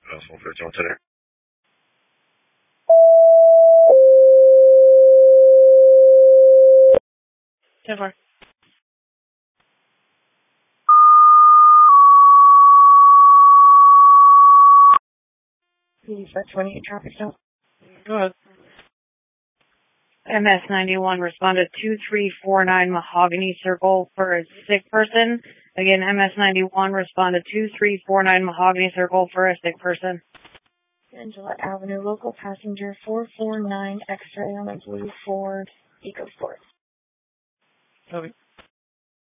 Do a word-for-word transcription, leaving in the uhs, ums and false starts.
Son fifty-one today. ten four. eighty-five twenty-eight traffic stop. Go ahead. M S ninety-one responded two three four nine Mahogany Circle for a sick person. Again, M S ninety-one responded two three four nine Mahogany Circle for a sick person. Angela Avenue, local passenger four four nine X-ray on a blue Ford EcoSport. Okay.